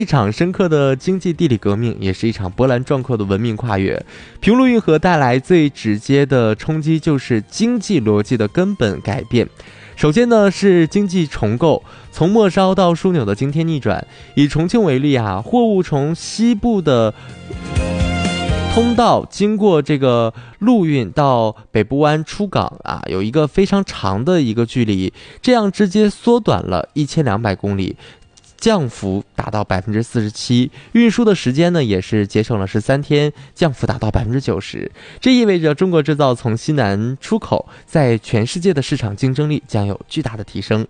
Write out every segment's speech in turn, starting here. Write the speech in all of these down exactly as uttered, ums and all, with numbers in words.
一场深刻的经济地理革命，也是一场波澜壮阔的文明跨越。平陆运河带来最直接的冲击就是经济逻辑的根本改变。首先呢是经济重构，从末梢到枢纽的惊天逆转。以重庆为例啊，货物从西部的通道经过这个陆运到北部湾出港啊，有一个非常长的一个距离，这样直接缩短了一千两百公里。降幅达到百分之四十七，运输的时间呢也是节省了十三天，降幅达到百分之九十。这意味着中国制造从西南出口，在全世界的市场竞争力将有巨大的提升。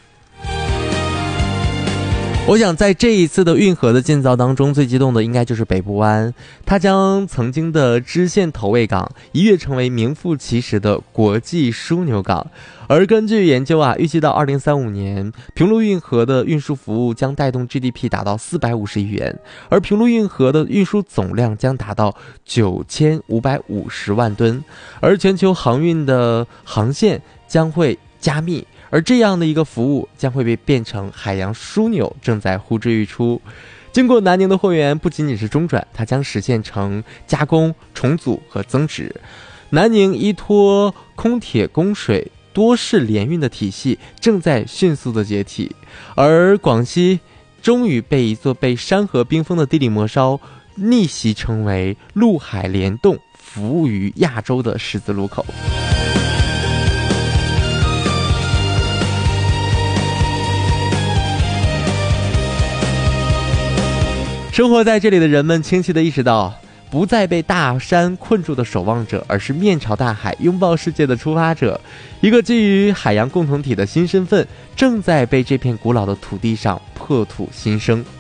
我想在这一次的运河的建造当中，最激动的应该就是北部湾，它将曾经的支线投喂港一跃成为名副其实的国际枢纽港。而根据研究啊，预计到二零三五年，平陆运河的运输服务将带动 G D P 达到四百五十亿元，而平陆运河的运输总量将达到九千五百五十万吨，而全球航运的航线将会加密。而这样的一个服务将会被变成海洋枢纽，正在呼之欲出。经过南宁的货源不仅仅是中转，它将实现成加工、重组和增值。南宁依托空铁供水多式联运的体系正在迅速的解体，而广西终于被一座被山河冰封的地理末梢逆袭成为陆海联动，服务于亚洲的十字路口。生活在这里的人们清晰地意识到，不再被大山困住的守望者，而是面朝大海拥抱世界的出发者。一个基于海洋共同体的新身份正在被这片古老的土地上破土新生。